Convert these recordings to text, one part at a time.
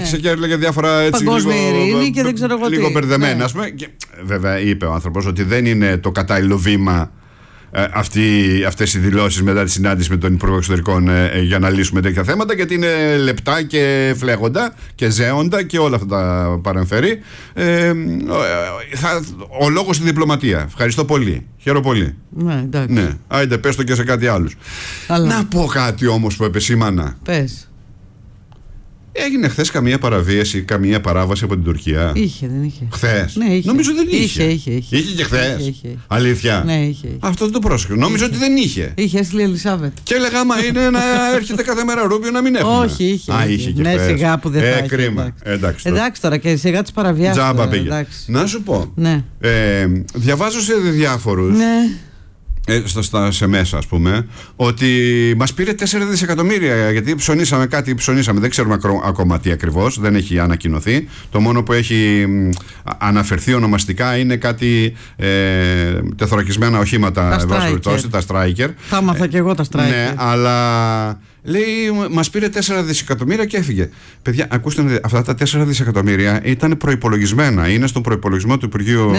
άρχισε και έλεγε διάφορα έτσι λίγο μπερδεμένα, ας πούμε. Και, βέβαια, είπε ο άνθρωπος ότι δεν είναι το κατάλληλο βήμα αυτές οι δηλώσεις μετά τη συνάντηση με τον Υπουργό Εξωτερικών για να λύσουμε τέτοια θέματα, γιατί είναι λεπτά και φλέγοντα και ζέοντα και όλα αυτά τα παρεμφέρει. Ο λόγος στη διπλωματία. Ευχαριστώ πολύ. Χαίρομαι πολύ. Ναι, εντάξει. Ναι. Άιντε, πες το και σε κάτι άλλους. Να πω κάτι όμως που επεσήμανα. Πες. Έγινε χθες καμία παραβίαση, καμία παράβαση από την Τουρκία? Δεν είχε. Χθες? Ναι, είχε. Νομίζω δεν είχε. Είχε και χθες? Είχε. Αλήθεια? Ναι, είχε. Αυτό δεν το πρόσεχα. Νόμιζα ότι δεν είχε. Είχε, έστειλε η Ελισάβετ. Και έλεγα, άμα είναι να έρχεται κάθε μέρα Ρούμπιο να μην έχουμε. Όχι, είχε. Είχε και ναι, χθες. σιγά που δεν θα είχε. Κρίμα. Εντάξει τώρα και σιγά τις παραβιάσεις. Τζάμπα πήγε. Να σου πω. Ναι. Διαβάζω σε διάφορους. Ναι. Σε μέσα, ας πούμε, ότι μας πήρε 4 δισεκατομμύρια γιατί ψωνίσαμε κάτι, δεν ξέρουμε ακόμα τι ακριβώς, δεν έχει ανακοινωθεί. Το μόνο που έχει αναφερθεί ονομαστικά είναι κάτι τεθωρακισμένα οχήματα, τα Striker. Τα έμαθα και εγώ τα Striker. Ναι, αλλά λέει μας πήρε 4 δισεκατομμύρια και έφυγε. Παιδιά, ακούστε, αυτά τα 4 δισεκατομμύρια ήταν προϋπολογισμένα. Είναι στον προϋπολογισμό του Υπουργείου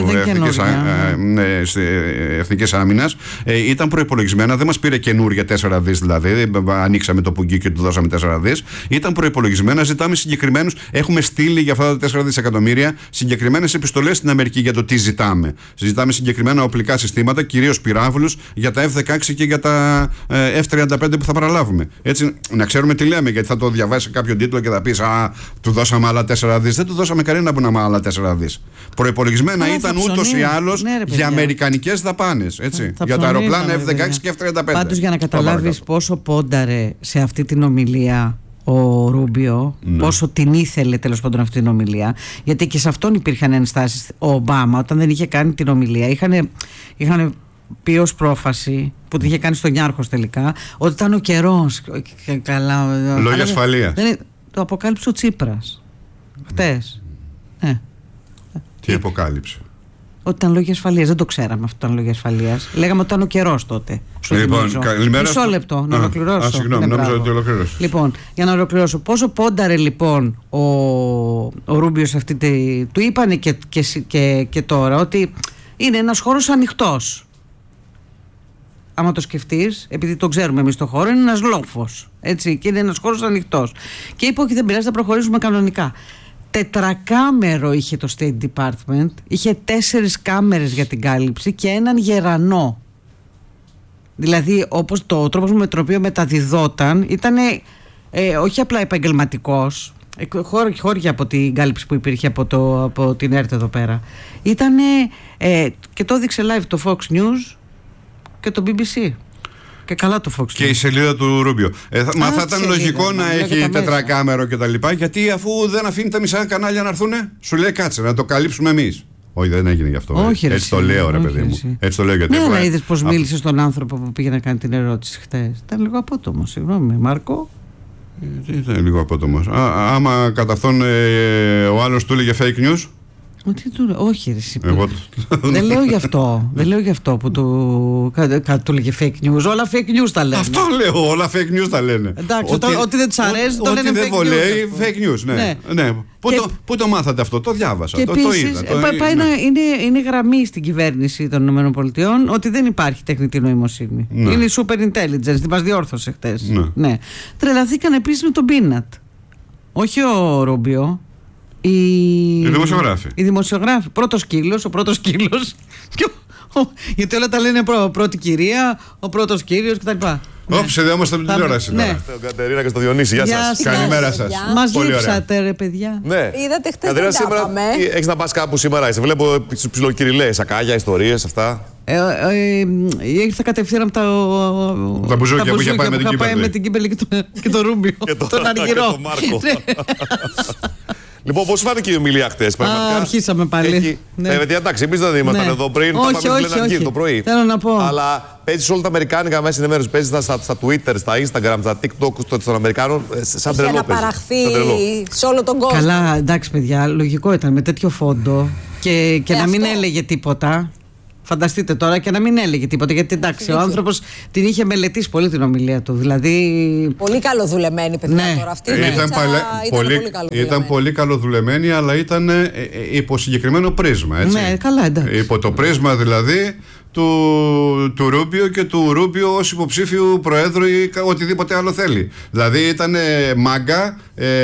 Εθνικής Άμυνας. Ήταν προϋπολογισμένα, δεν μας πήρε καινούργια 4 δις δηλαδή. Ανοίξαμε το πουγγί και του δώσαμε 4 δις. Ήταν προϋπολογισμένα, ζητάμε συγκεκριμένους. Έχουμε στείλει για αυτά τα 4 δισεκατομμύρια συγκεκριμένες επιστολές στην Αμερική για το τι ζητάμε. Ζητάμε συγκεκριμένα οπλικά συστήματα, κυρίως πυράβλους, για τα F-16 και για τα F-35 που θα παραλάβουμε. Έτσι, να ξέρουμε τι λέμε, γιατί θα το διαβάσει κάποιο τίτλο και θα πεις του δώσαμε άλλα 4 δις. Δεν του δώσαμε κανένα που να άλλα 4 δις. Προϋπολογισμένα ήταν ούτως ή άλλως για αμερικανικές δαπάνες. Για τα αεροπλάνα F-16 και F-35. Πάντως, για να καταλάβεις πόσο πόνταρε σε αυτή την ομιλία ο Ρούμπιο, πόσο την ήθελε τέλος πάντων αυτή την ομιλία, γιατί και σε αυτόν υπήρχαν ενστάσεις. Ο Ομπάμα, όταν δεν είχε κάνει την ομιλία, είχαν πει ως πρόφαση που την είχε κάνει στον Νιάρχος τελικά, ότι ήταν ο καιρός. Λόγια ασφαλείας. Το αποκάλυψε ο Τσίπρας χτες. Τι αποκάλυψε? Ότι ήταν λόγια ασφαλείας. Δεν το ξέραμε αυτό, ήταν λόγια ασφαλείας. Λέγαμε ότι ήταν ο καιρός τότε. Λοιπόν, καλημέρα. Μισό λεπτό, να ολοκληρώσω. Συγγνώμη, νόμιζα ότι ολοκληρώσω. Λοιπόν, για να ολοκληρώσω, πόσο πόνταρε λοιπόν ο Ρούμπιο σε αυτή του είπανε και τώρα ότι είναι ένας χώρος ανοιχτός. Άμα το σκεφτείς, επειδή το ξέρουμε εμείς το χώρο, είναι ένας λόφος. Έτσι, και είναι ένας χώρος ανοιχτός. Και είπε: όχι, δεν πειράζει, θα προχωρήσουμε κανονικά. 4κάμερο είχε το State Department, είχε 4 κάμερες για την κάλυψη και έναν γερανό. Δηλαδή, όπως το τρόπος με τον οποίο μεταδιδόταν ήταν όχι απλά επαγγελματικός, χώρια από την κάλυψη που υπήρχε από την ΕΡΤ εδώ πέρα. Ήτανε και το έδειξε live το Fox News και το BBC. Και καλά το Fox News. Και η σελίδα του Ρούμπιο. Μα θα ήταν λογικό να έχει 4κάμερο και τα λοιπά, γιατί αφού δεν αφήνει τα μισά κανάλια να έρθουνε, σου λέει κάτσε να το καλύψουμε εμείς. Όχι, δεν έγινε γι' αυτό. Όχι, έτσι το λέω, ρε παιδί μου. Έτσι το λέω γιατί. Ναι, αλλά είδες πως μίλησε στον άνθρωπο που πήγε να κάνει την ερώτηση χτες. Ήταν λίγο απότομο, συγγνώμη, Μάρκο. Ήταν λίγο απότομο. Άμα κατά αυτόν ο άλλος του έλεγε fake news. Όχι, δεν λέω γι' αυτό. Δεν λέω γι' αυτό που του λέγε fake news. Όλα fake news τα λένε. Αυτό λέω, όλα fake news τα λένε. Εντάξει, ό,τι δεν τους αρέσει το λένε fake news. Ό,τι δεν βολεύει fake news, ναι. Πού το μάθατε αυτό? Το διάβασα, και το επίσης, είδα. Είναι γραμμή στην κυβέρνηση των ΗΠΑ ότι δεν υπάρχει τεχνητή νοημοσύνη. Ναι. Είναι η super intelligence, την μας διόρθωσε χτες. Ναι. Τρελαθήκαν επίσης με τον Πίνατ. Όχι ο Ρούμπιο. Οι δημοσιογράφοι. Οι δημοσιογράφοι. Ο πρώτος σκύλος. Γιατί όλα τα λένε πρώτη κυρία, ο πρώτος κύριος κτλ. Όψε, δεν είμαστε από την τηλεόραση. Ναι. Στον Κατερίνα και στο Διονύση, γεια σας. Καλημέρα σας. Μας λείψατε, ρε παιδιά. Ναι. Είδατε χτες δεν τα έχεις να πας κάπου σήμερα? Σε βλέπω ψιλοκυριλές, σακάγια, ιστορίες, αυτά. Ήρθα κατευθείαν από τα μπουζούκια που είχε πάει με την Κίμπελη και το Ρούμπιο. Τον Αργυρό. Λοιπόν, πώς φάνηκε η ομιλία χτες? Αρχίσαμε πάλι. Εντάξει, εμείς δεν ήμασταν εδώ πριν. Όχι. Το πρωί. Θέλω να πω. Αλλά παίζεις όλα τα αμερικάνικα μέσα ενημέρωση. Παίζεις στα Twitter, στα Instagram, στα TikTok των Αμερικάνων. Σαν τρελό. Για να παραχθεί σε όλο τον κόσμο. Καλά, εντάξει, παιδιά, λογικό ήταν με τέτοιο φόντο και να μην έλεγε τίποτα. Φανταστείτε τώρα και να μην έλεγε τίποτα. Γιατί εντάξει, ο άνθρωπος την είχε μελετήσει πολύ την ομιλία του. Δηλαδή. Πολύ καλοδουλεμένη, παιδιά, Ναι. τώρα αυτή. Ήταν πολύ καλοδουλεμένη, αλλά ήταν υπό συγκεκριμένο πρίσμα. Έτσι. Ναι, καλά, εντάξει. Υπό το πρίσμα δηλαδή του Ρούμπιο και του Ρούμπιο ως υποψήφιου προέδρου ή οτιδήποτε άλλο θέλει. Δηλαδή ήταν μάγκα,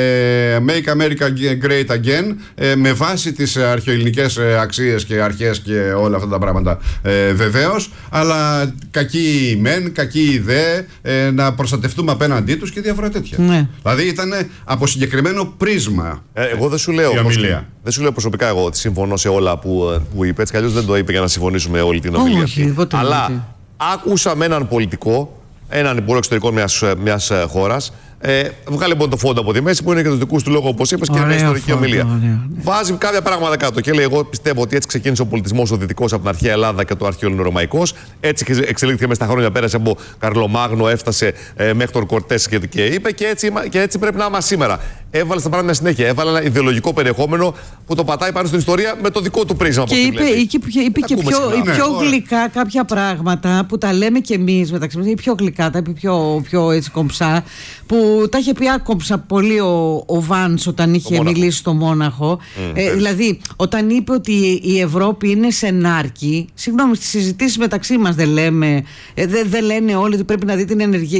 Make America Great Again, με βάση τις αρχαιοελληνικές αξίες και αρχές και όλα αυτά τα πράγματα, βεβαίως, αλλά κακή μεν, κακή ιδέα, να προστατευτούμε απέναντί τους και διάφορα τέτοια. Ναι. Δηλαδή ήταν από συγκεκριμένο πρίσμα. Εγώ δεν σου λέω. Η ομιλία. Δεν σου λέω προσωπικά εγώ ότι συμφωνώ σε όλα που είπε. Έτσι κι αλλιώς δεν το είπε για να συμφωνήσουμε όλη την ομιλία. Όχι, Αλλά άκουσα με έναν πολιτικό, έναν υπουργό εξωτερικών μιας χώρας, βγάλε μόνο το φόντο από τη μέση που είναι και του δικού του λόγου, όπως είπες, και είναι μια ιστορική ομιλία. Βάζει κάποια πράγματα κάτω και λέει: εγώ πιστεύω ότι έτσι ξεκίνησε ο πολιτισμός ο δυτικός από την αρχαία Ελλάδα και το αρχαιοελληνορωμαϊκός. Έτσι εξελίχθηκε μέσα στα χρόνια, πέρασε από Καρλομάγνο, έφτασε μέχρι τον Κορτές και είπε και έτσι πρέπει να είμαστε σήμερα. Έβαλε στα πράγματα συνέχεια. Έβαλε ένα ιδεολογικό περιεχόμενο που το πατάει πάνω στην ιστορία με το δικό του πρίσμα. Και είπε και πιο γλυκά κάποια πράγματα που τα λέμε κι εμείς μεταξύ μας. Πιο γλυκά, τα είπε πιο έτσι κομψά. Που τα είχε πει άκομψα πολύ ο Βάνς όταν είχε μιλήσει στο Μόναχο. Δηλαδή, όταν είπε ότι η Ευρώπη είναι σε νάρκη, συγγνώμη, στις συζητήσεις μεταξύ μας δεν λέμε, δεν λένε όλοι ότι πρέπει να δει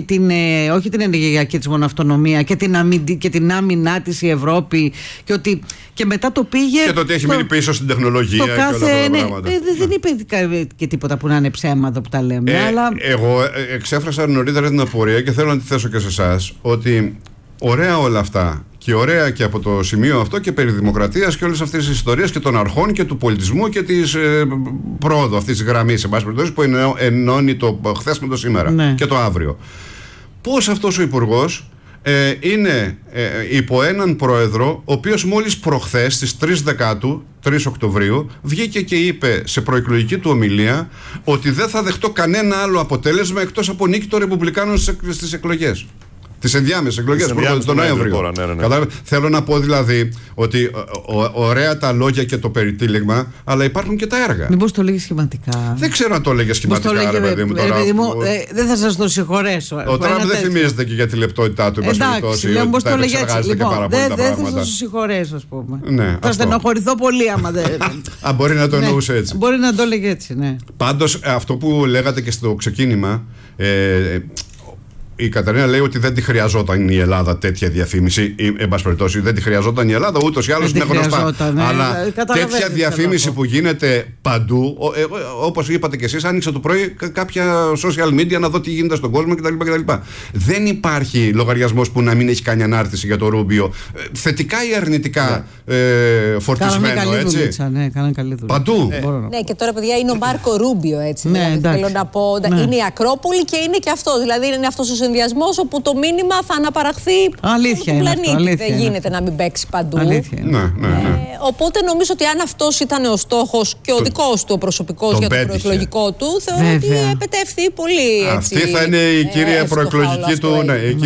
όχι την ενεργειακή της μόνο αυτονομία και την άμυνά της η Ευρώπη και μετά το πήγε. Και το ότι έχει μείνει πίσω στην τεχνολογία και όλα αυτά τα πράγματα. Δεν είπε και τίποτα που να είναι ψέματα που τα λέμε. Αλλά... Εγώ εξέφρασα νωρίτερα την απορία και θέλω να τη θέσω και σε εσάς, ότι ωραία όλα αυτά και ωραία και από το σημείο αυτό και περί δημοκρατίας και όλες αυτές τις ιστορίες και των αρχών και του πολιτισμού και της πρόοδου αυτής της γραμμής, σε πάση περιπτώσει, που ενώνει το χθες με το σήμερα και το αύριο. Πώς αυτός ο υπουργός είναι υπό έναν πρόεδρο ο οποίος μόλις προχθές στις 3 Οκτωβρίου βγήκε και είπε σε προεκλογική του ομιλία ότι δεν θα δεχτώ κανένα άλλο αποτέλεσμα εκτός από νίκη των Ρεπουμπλικάνων στις εκλογές. Τις ενδιάμεσες εκλογές που έρχονται τον Νοέμβριο. Θέλω να πω δηλαδή ότι ωραία τα λόγια και το περιτύλιγμα, αλλά υπάρχουν και τα έργα. Μήπως το λέγει σχηματικά. Δεν ξέρω αν το λέγε σχηματικά, ρε παιδί μου. Δεν θα σας το συγχωρέσω. Ο Τραμπ δεν θυμίζεται και για τη λεπτότητά του. Εντάξει, λέω πως το λέγε έτσι. Δεν θα σας συγχωρέσω, ας πούμε. Θα στενοχωρηθώ πολύ άμα δεν. Αν μπορεί να το εννοούσε έτσι. Μπορεί να το λέγε έτσι, ναι. Πάντως αυτό που λέγατε και στο ξεκίνημα, η Καταρίνα λέει ότι δεν τη χρειαζόταν η Ελλάδα τέτοια διαφήμιση. Εν πάση περιπτώσει, δεν τη χρειαζόταν η Ελλάδα, ούτως ή άλλως είναι γνωστά. Αλλά τέτοια διαφήμιση που γίνεται παντού, όπως είπατε κι εσείς, άνοιξα το πρωί κάποια social media να δω τι γίνεται στον κόσμο κτλ. Δεν υπάρχει λογαριασμός που να μην έχει κάνει ανάρτηση για το Ρούμπιο, θετικά ή αρνητικά φορτισμένο, έτσι. Κάνανε καλή δουλειά. Παντού. Ναι, και τώρα, παιδιά, είναι ο Μάρκο Ρούμπιο, έτσι. Θέλω να πω. Είναι η Ακρόπολη και είναι και αυτό. Δηλαδή, είναι αυτός ο συνδυασμός όπου το μήνυμα θα αναπαραχθεί του πλανήτη. Δεν γίνεται να μην παίξει παντού. Οπότε νομίζω ότι αν αυτός ήταν ο στόχος και ο δικός του, ο προσωπικός για το προεκλογικό του, θεωρώ ότι επετεύχθη πολύ. Αυτή θα είναι η κύρια προεκλογική του,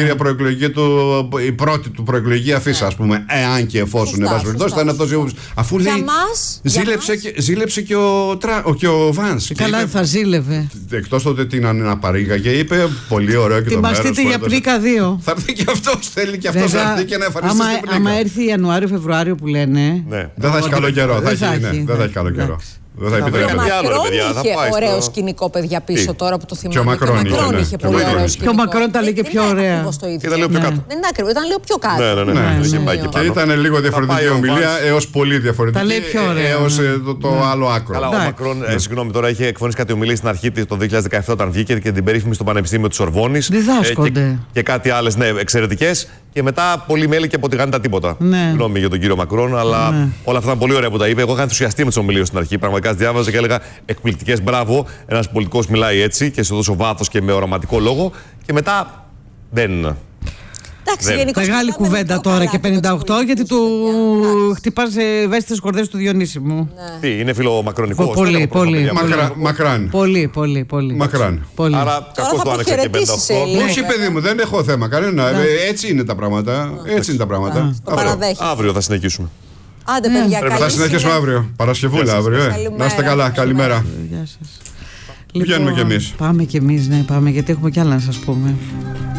η πρώτη του προεκλογική αφίσα, ας πούμε, εάν και εφόσον θα είναι αυτός. Αφού λέει, ζήλεψε και ο Βάνς. Καλά θα ζήλευε. Εκτός ότι την αναπαρήγαγε, είπε πολύ ωραίο και το μέρος. Ετοιμαστείτε για πλήκα 2. Θα έρθει και αυτός, θέλει και αυτός να έρθει και να εμφανιστεί στην πλήκα. Άμα έρθει Ιανουάριο-Φεβρουάριο που λένε. Δεν θα έχει καλό καιρό. Δεν θα έχει καλό καιρό. Ο Μακρόν είχε ωραίο σκηνικό, παιδιά, πίσω τώρα που το θυμάμαι. Και ο Μακρόν είχε πολύ ωραίο σκηνικό. Και ο Μακρόν τα λέει και πιο ωραία. Ήταν λίγο πιο κάτω. Δεν είναι ακριβώς, ήταν λίγο πιο κάτω. Και ήταν λίγο διαφορετική ομιλία έως πολύ διαφορετική. Τα λέει πιο ωραία. Έως το άλλο άκρο. Καλά, ο Μακρόν, συγγνώμη, τώρα είχε εκφωνήσει κάτι ομιλίες στην αρχή το 2017 όταν βγήκε και την περίφημη στο Πανεπιστήμιο της Σορβόνης. Διδάσκονται. Και κάτι άλλες, ναι, εξαιρετικές. Και μετά πολύ μέλη και αποτυγάνει τα τίποτα. Συγγνώμη για τον κύριο Μακρόν, αλλά όλα αυτά ήταν πολύ ωραία που τα είπε. Εγώ είχα ενθουσιαστεί με τις ομιλίες στην αρχή. Πραγματικά διάβαζα και έλεγα εκπληκτικές, μπράβο. Ένας πολιτικός μιλάει έτσι και σε τόσο βάθος και με οραματικό λόγο. Και μετά δεν. Μεγάλη κουβέντα τώρα και 58, γιατί του χτυπάς ευαίσθητες κορδές του Διονύση μου. Τι, είναι φιλομακρονικός. Πολύ. Μακράν. Πολύ. Μακράν. Άρα κακώς το άνοιξε και 58. Όχι, παιδί μου, δεν έχω θέμα κανένα. Έτσι είναι τα πράγματα. Το παραδέχει. Αύριο θα συνεχίσουμε. Άντε, παιδιά, θα συνεχίσουμε αύριο. Παρασκευούλα αύριο. Να είστε καλά. Καλημέρα. Γεια σας. Βγαίνουμε κι εμείς. Πάμε κι εμείς, ναι, πάμε, γιατί έχουμε κι άλλα να σας πούμε.